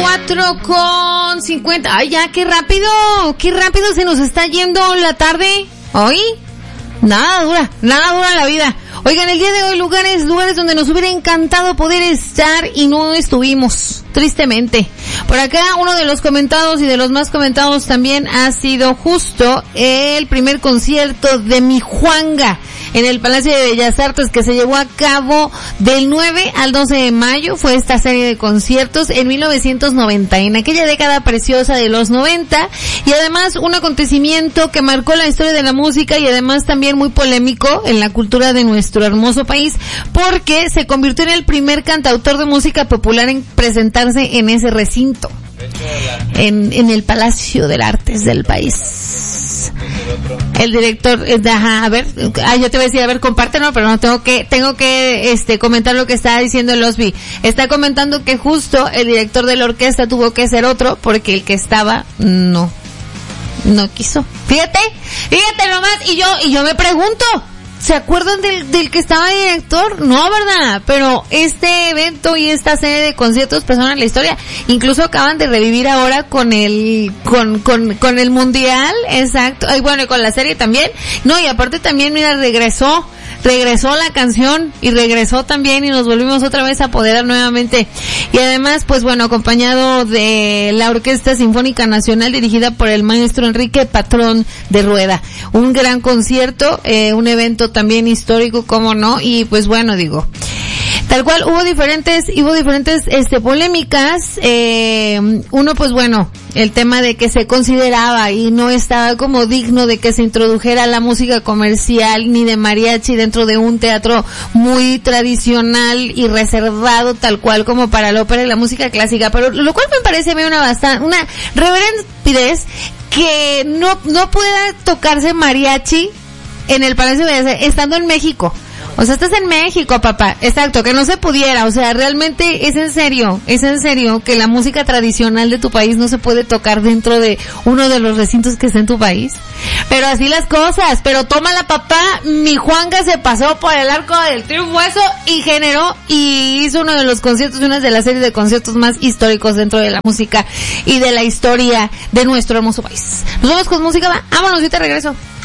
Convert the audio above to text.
4:50. Ay, ya, qué rápido se nos está yendo la tarde. Hoy, nada dura la vida. Oigan, el día de hoy lugares donde nos hubiera encantado poder estar y no estuvimos, tristemente. Por acá, uno de los comentados y de los más comentados también ha sido justo el primer concierto de mi Juanga en el Palacio de Bellas Artes, que se llevó a cabo del 9 al 12 de mayo. Fue esta serie de conciertos en 1990, en aquella década preciosa de los 90, y además un acontecimiento que marcó la historia de la música y además también muy polémico en la cultura de nuestro hermoso país, porque se convirtió en el primer cantautor de música popular en presentarse en ese recinto, en el Palacio de las Artes del país. El director, a ver, yo te voy a decir, a ver, compártelo, pero no tengo que comentar lo que está diciendo el Osby. Está comentando que justo el director de la orquesta tuvo que ser otro, porque el que estaba, no quiso. Fíjate nomás, y yo me pregunto, ¿se acuerdan del que estaba director? No, ¿verdad? Pero este evento y esta serie de conciertos pasaron a la historia. Incluso acaban de revivir ahora con el mundial, exacto. Y bueno, y con la serie también. No, y aparte también, mira, regresó la canción y regresó también y nos volvimos otra vez a apoderar nuevamente. Y además, pues bueno, acompañado de la Orquesta Sinfónica Nacional dirigida por el maestro Enrique Patrón de Rueda. Un gran concierto, un evento también histórico, cómo no, y pues bueno, digo, tal cual hubo diferentes polémicas. Uno, pues bueno, el tema de que se consideraba y no estaba como digno de que se introdujera la música comercial ni de mariachi dentro de un teatro muy tradicional y reservado tal cual como para la ópera y la música clásica, pero lo cual me parece a mí una reverenda estupidez que no pueda tocarse mariachi en el Palacio de Bellas Artes estando en México. O sea, estás en México, papá. Exacto, que no se pudiera. O sea, realmente es en serio que la música tradicional de tu país no se puede tocar dentro de uno de los recintos que está en tu país. Pero así las cosas. Pero tómala, papá. Mi Juanga se pasó por el Arco del Triunfo eso y generó y hizo uno de los conciertos, una de las series de conciertos más históricos dentro de la música y de la historia de nuestro hermoso país. Nos vamos con música, va. Vámonos y te regreso.